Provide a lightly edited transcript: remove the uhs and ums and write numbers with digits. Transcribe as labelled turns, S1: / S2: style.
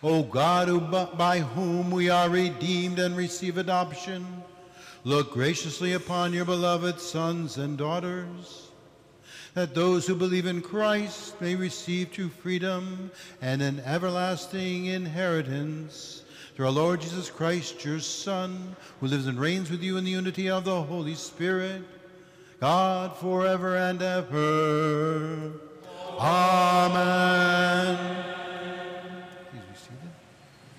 S1: O God, by whom we are redeemed and receive adoption, look graciously upon your beloved sons and daughters, that those who believe in Christ may receive true freedom and an everlasting inheritance. Through our Lord Jesus Christ, your Son, who lives and reigns with you in the unity of the Holy Spirit, God, forever and ever. Amen.